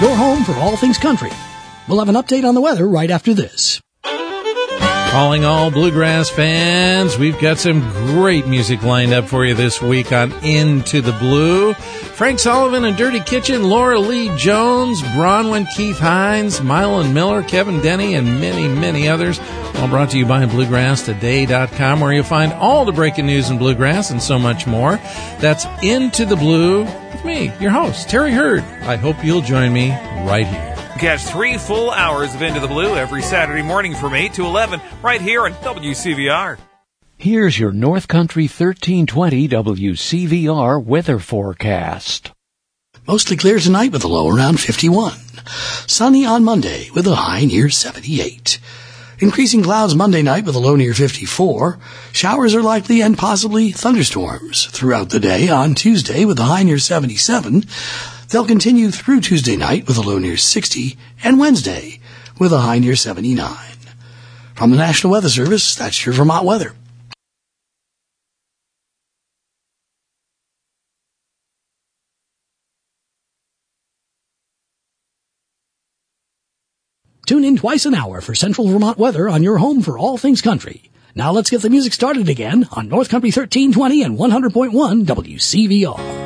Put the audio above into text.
your home for all things country. We'll have an update on the weather right after this. Calling all bluegrass fans, we've got some great music lined up for you this week on Into the Blue. Frank Sullivan and Dirty Kitchen, Laura Lee Jones, Bronwyn Keith Hines, Mylan Miller, Kevin Denny, and many, many others. All brought to you by BluegrassToday.com, where you'll find all the breaking news in bluegrass and so much more. That's Into the Blue with me, your host, Terry Hurd. I hope you'll join me right here. Catch 3 full hours of Into the Blue every Saturday morning from 8 to 11 right here on WCVR. Here's your North Country 1320 WCVR weather forecast. Mostly clear tonight with a low around 51. Sunny on Monday with a high near 78. Increasing clouds Monday night with a low near 54. Showers are likely and possibly thunderstorms throughout the day on Tuesday with a high near 77. They'll continue through Tuesday night with a low near 60 and Wednesday with a high near 79. From the National Weather Service, that's your Vermont weather. Tune in twice an hour for Central Vermont weather on your home for all things country. Now let's get the music started again on North Country 1320 and 100.1 WCVR.